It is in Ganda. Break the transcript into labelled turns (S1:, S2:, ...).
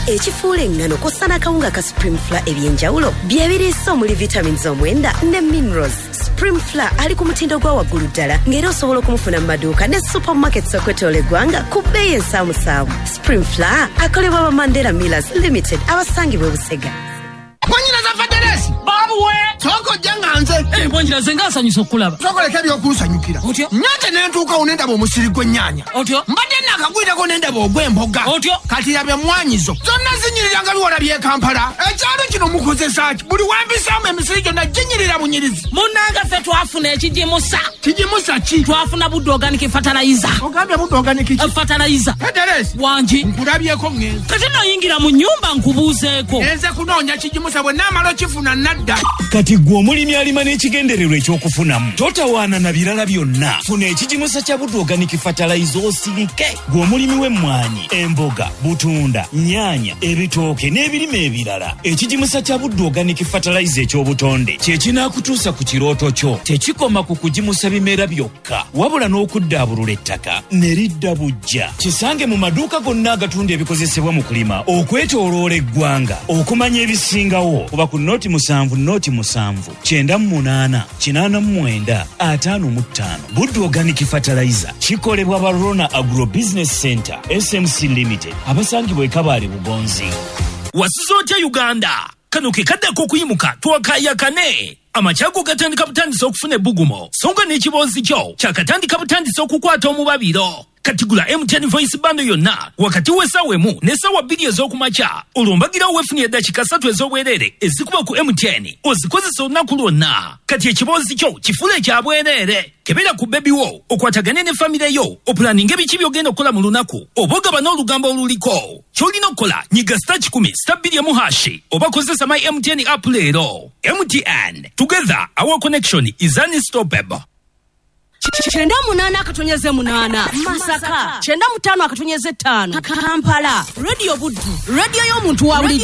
S1: ekifuula engano kosana kawunga ka Supreme Flour ebyenjawulo byebiriisa omuli vitamins omwenda ne minerals. Supreme Flour ali ku mutindo gwa waggulu ddala ng'era osobola okumufuna mu maduuka ne supermarkets okwetoola eggwanga ku bbeeyi ensaamusaamu. Supreme Flour akolebwa ba Mandela Millers Limited abasangibwa Busega.
S2: Bonyina za Faderesi babuwe toko janga nze
S3: bonyina zenga sanyuso kulaba
S2: toko leke byokusanyukira
S3: otyo
S2: nyate nentuuka unenda bo musiri gwennyanya
S3: otyo
S2: mbadde nakagwira ko nenda bo gwemboga
S3: otyo
S2: kati yabye mwanyizo zonna zinyirira nga biwala bye Kampala ekyalo kino mukozesa buli wambisamu emisiri gyonna ginyirira bunyirizi
S3: munanga ffe twafuna ekijimusa
S2: ki
S3: twafuna Buddu Organic Fertilizer
S2: ogambye Buddu Organic
S3: Fertilizer
S2: Faderesi
S3: wangi
S2: nkulabyeko ngenzi
S3: kati noyingira mu nyumba nkubuuzeeko
S2: nze kunoonya kijimusa bwe naamala okifuna nadda
S4: kati gwe omulimi alima n'ekigendererwa ekyokufunamu totawaana na birala byonna funa ekijimusa kya Buddu Organic Fertilizer osirike gwe omulimi w'emmwanyi emboga butunda nyaanya ebitooke n'ebirime ebirala ekijimusa kya Buddu Organic Fertilizer ekyobutonde kye kinaakutuusa ku kirooto kyo tekikoma ku kujimusa bimera byokka wabula n'okuddaabulula ettaka ne lidda bujja kisange mu maduuka gonna agatunda ebikozesebwa mu kulima okwetooloola eggwanga okumanya ebisingawo kuba ku noti 7 98 89 55. Buddu Organic Fertilizer kikolebwa ba Rona Agro Business Center SMC Limited abasangibwa Kabale Bugonzi.
S5: Wasizoja Uganda kano ke kaddako okuyimuka twakayakane amachako gatandika butandisa okufuna ebbugumo songa n'ekiboozi kyo kyakatandika butandisa okukwata omubabiro katigula MTN voice bando yonna wakati w'essaawa emu n'essaawa 2 ez'okumakya olwombagira weefunye eddakiika 3 ez'obwereere ezikuba ku MTN ozikozesa olunaku lwonna kati ekiboozi kyo kifuule ekya bwereere kebera ku bebi wo okwatagane ne famire yo opulaninga ebiki by'ogenda okukola mu lunaku oba ogaba n'olugambo oluliko ky'olina okukola nyiga *10*2 oba kozesa my MTN app leero. MTN, together our connection is unstoppable.
S3: 98 Masaka 95 5 Kampala Radio Buddu radio y'omuntu wa buli